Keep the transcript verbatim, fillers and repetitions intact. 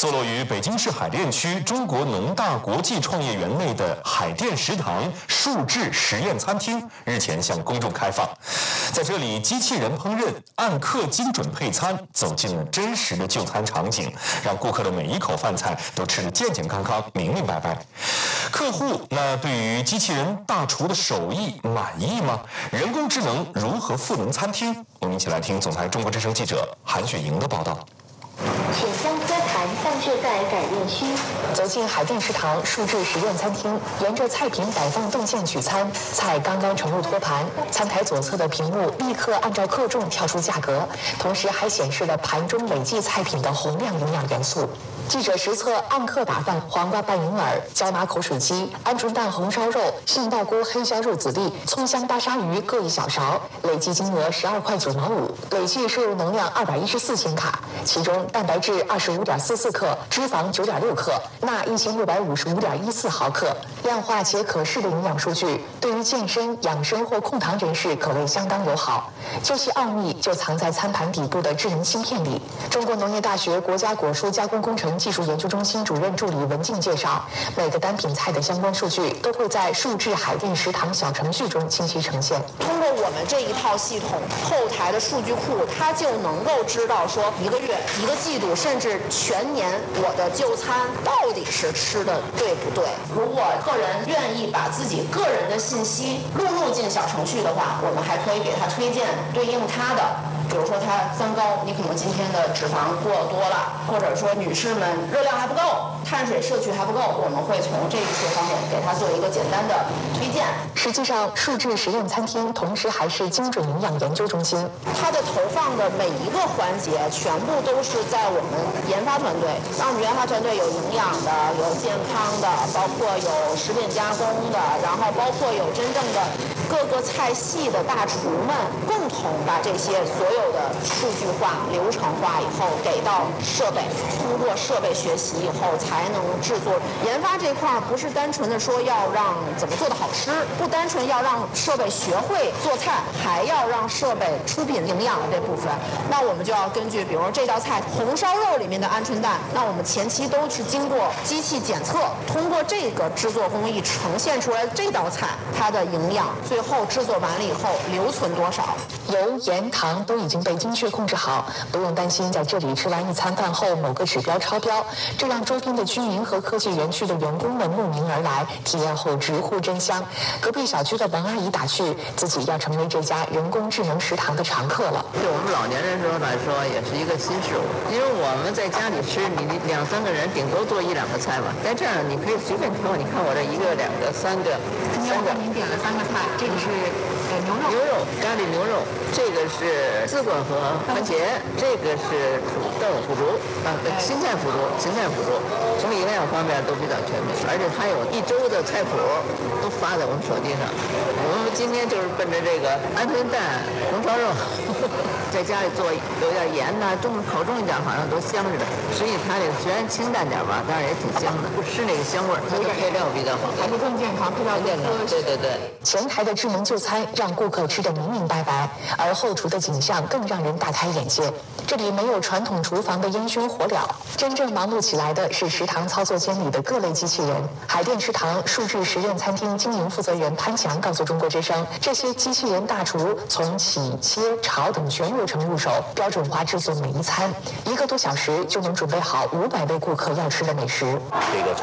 坐落于北京市海淀区中国农大国际创业园内的海淀食堂数制实验餐厅日前向公众开放。在这里，机器人烹饪，按克精准配餐，走进了真实的就餐场景，让顾客的每一口饭菜都吃得健健康康、明明白白。客户那对于机器人大厨的手艺满意吗？人工智能如何赋能餐厅？我们一起来听总台中国之声记者韩雪莹的报道。 浅香歌坛散置在改练区，走进海淀食堂数制实验餐厅，沿着菜品摆放动线取餐，菜刚刚盛入托盘，餐台左侧的屏幕立刻按照克重跳出价格，同时还显示了盘中累计菜品的洪亮营养元素。记者实测按克打饭、黄瓜拌银耳、椒麻口水鸡、鹌鹑蛋红烧肉、杏鲍菇黑椒肉籽粒、葱香大鲨鱼各一小勺，累计金额十二块九毛五，累计摄入能量二百一十四千卡，其中蛋白质二十五点四四克，脂肪九点六克，钠一千六百五十五点一四毫克，量化且可视的营养数据，对于健身、养生或控糖人士可谓相当友好。究其奥秘，就藏在餐盘底部的智能芯片里。中国农业大学国家果蔬加工工程技术研究中心主任助理文静介绍，每个单品菜的相关数据都会在数制海淀食堂小程序中清晰呈现。 通过我们这一套系统后台的数据库，它就能够知道说一个月、一个季度，甚至全年我的就餐到底是吃的对不对。如果客人愿意把自己个人的信息录入进小程序的话，我们还可以给他推荐对应他的。比如说他三高，你可能今天的脂肪过多了，或者说女士们热量还不够，碳水摄取还不够，我们会从这一些方面给他做一个简单的推荐。 实际上，数制实验餐厅同时还是精准营养研究中心， 它的投放的每一个环节全部都是在我们研发团队。那我们研发团队有营养的，有健康的，包括有食品加工的，然后包括有真正的各个菜系的大厨们共同把这些所有的数据化、流程化以后给到设备，通过设备学习以后才能制作。研发这块不是单纯的说要让怎么做的好吃，不单纯要让设备学会做菜，还要让设备出品营养的这部分。那我们就要根据，比如说这道菜红烧肉里面的鹌鹑蛋，那我们前期都是经过机器检测，通过这个制作工艺呈现出来这道菜它的营养，最后制作完了以后留存多少。 油、盐、糖都已经被精确控制好，不用担心在这里吃完一餐饭后某个指标超标，这让周边的居民和科技园区的员工们慕名而来，体验后直呼真香。隔壁小区的王阿姨打趣，自己要成为这家人工智能食堂的常客了。 对我们老年人来说，也是一个新事物，因为我们在家里吃，你两三个人顶多做一两个菜嘛，在这儿你可以随便挑，你看我这一个、两个、三个， 三个。您点了三个菜，这个是呃牛肉， 牛肉咖喱牛肉，这个是丝瓜和番茄，这个是土豆腐竹啊，青菜腐竹，青菜腐竹，从营养方面都比较全面，而且它有一周的菜谱都发在我们手机上。我们今天就是奔着这个鹌鹑蛋红烧肉，在家里做有点盐呐，重口重一点好像都香着的。所以它这个虽然清淡点吧，但是也挺香的，不吃那个香味儿，它的配料比较好， 还是更健康，配料健康。对对对。 前台的智能就餐让顾客吃得明明白白，而后厨的景象更让人大开眼界。这里没有传统厨房的烟熏火燎，真正忙碌起来的是食堂操作间里的各类机器人。海淀食堂数制实验餐厅经营负责人潘强告诉中国之声，这些机器人大厨从洗、切、炒等全流程入手，标准化制作每一餐，一个多小时就能准备好五百位顾客要吃的美食。 这个